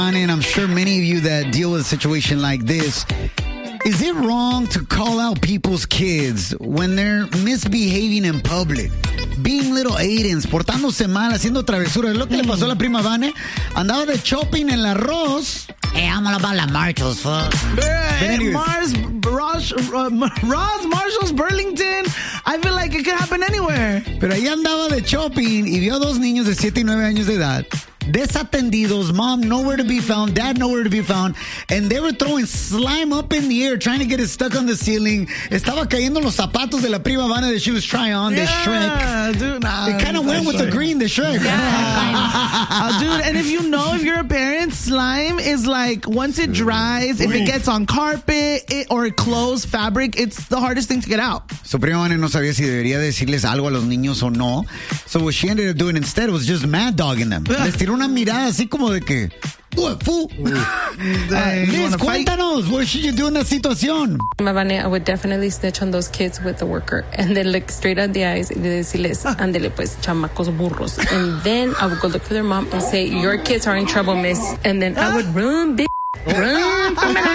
And I'm sure many of you that deal with a situation like this, is it wrong to call out people's kids when they're misbehaving in public? Being little Aidens, portándose mal, haciendo travesuras. Lo que le pasó a la prima Vane. Andaba de shopping en el arroz. Hey, I'm all about la Marshalls, fuck. Ross, Marshalls, Burlington. I feel like it could happen anywhere. Pero ahí andaba de shopping y vio a dos niños de 7 y 9 años de edad. Desatendidos, mom nowhere to be found, dad nowhere to be found, and they were throwing slime up in the air, trying to get it stuck on the ceiling. Estaba cayendo los zapatos de la prima Vane that she was trying on, the Shrek. Dude, nah, it kind of went with the green, the Shrek. Yeah. Dude, and if you're a parent, slime is like, once it dries, if it gets on carpet or clothes, fabric, it's the hardest thing to get out. So prima Vane no sabía si debería decirles algo a los niños o no. So what she ended up doing instead was just mad dogging them. Les tiró una mirada así como de que, what, fool? Liz, cuéntanos, what should you do in that situación? I would definitely snitch on those kids with the worker and then look straight at the eyes and decirles, ándele pues, chamacos burros. And then I would go look for their mom and say, your kids are in trouble, miss. And then I would run, run for my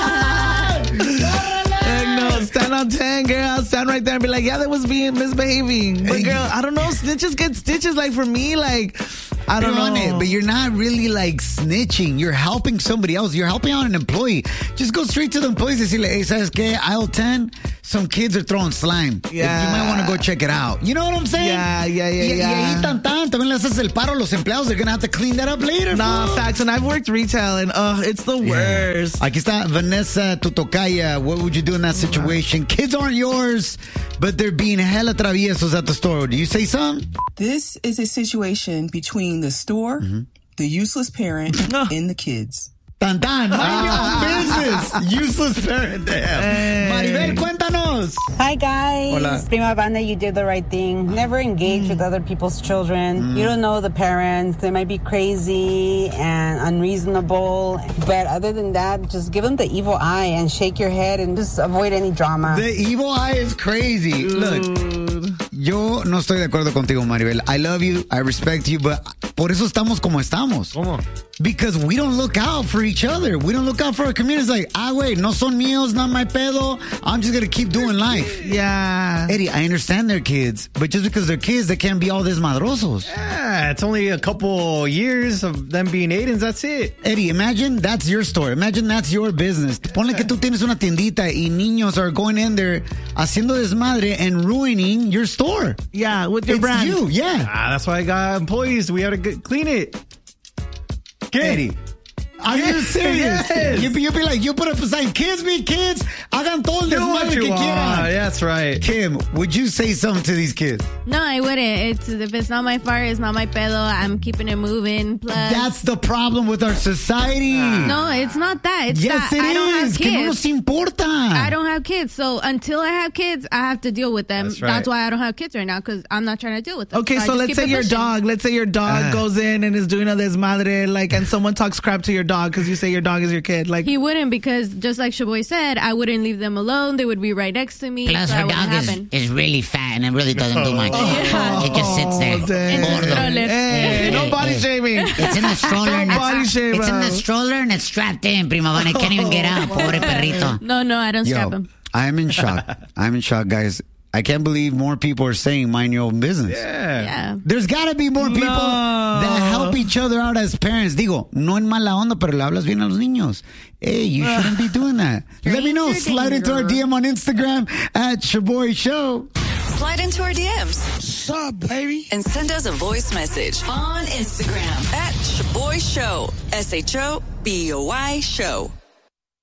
life. Stand on 10, girl. I'll stand right there and be like, yeah, that was being misbehaving. But girl, I don't know. Snitches get stitches. Like for me, like, I don't know. But you're not really like snitching. You're helping somebody else. You're helping out an employee. Just go straight to the employees and say, hey, ¿sabes qué? Aisle 10, some kids are throwing slime. Yeah. You might want to go check it out. You know what I'm saying? Yeah. Y ahí también le haces el paro a los empleados. They're going to have to clean that up later. Nah, facts. And I've worked retail and it's the worst. Aquí está Vanessa Tutokaya. What would you do in that situation? Kids aren't yours, but they're being hella traviesos at the store. Do you say something? This is a situation between the store, the useless parent, and the kids. Tan tan, mind your own business. Useless parent, damn. Maribel, cuéntanos. Hi guys. Hola. Prima Vane, you did the right thing. Never engage with other people's children. You don't know the parents. They might be crazy and unreasonable. But other than that, just give them the evil eye and shake your head and just avoid any drama. The evil eye is crazy. Look, yo no estoy de acuerdo contigo, Maribel. I love you. I respect you. But por eso estamos como estamos. ¿Cómo? Because we don't look out for each other. We don't look out for our communities. Like, wait, no son míos, not my pedo. I'm just going to keep doing life. Yeah. Eddie, I understand they're kids, but just because they're kids, they can't be all desmadrosos. Yeah, it's only a couple years of them being Aidens. That's it. Eddie, imagine that's your store. Imagine that's your business. Ponle que tú tienes una tiendita y niños are going in there haciendo desmadre and ruining your store. Yeah, with your brand. It's you, yeah. That's why I got employees. We have to clean it. Eddie, are you serious? Yes. You'd be like, you put up a sign, kids be kids, hagan todo el desmadre que quieran. That's right. Kim, would you say something to these kids? No, I wouldn't. If it's not my fire, it's not my pedo. I'm keeping it moving. Plus, that's the problem with our society. No, it's not that. It's yes, that it I don't have is. kids. Que no nos importa. I don't have kids. So until I have kids, I have to deal with them. That's right. That's why I don't have kids right now, because I'm not trying to deal with them. Okay, so let's say your dog goes in and is doing a desmadre, like, and someone talks crap to your dog because you say your dog is your kid. Like, he wouldn't, because just like Shaboy said, I wouldn't leave them alone. They would be right next to me. Plus, so her dog is really fat and it really doesn't do much. It just sits there. It's a stroller. Hey, no body shaming. It's in the stroller. And it's in the stroller and it's strapped in, Prima Vane. Can't even get out. Pobre perrito. No, I don't strap him. I'm in shock. I'm in shock, guys. I can't believe more people are saying mind your own business. Yeah. There's got to be more people that help each other out as parents. Digo, no en mala onda, pero le hablas bien a los niños. Hey, you shouldn't be doing that. Let me know. Slide into our DM on Instagram at Shaboy Show. Slide into our DMs. What's up, baby? And send us a voice message on Instagram at Shaboy Show. SHOBOY Show.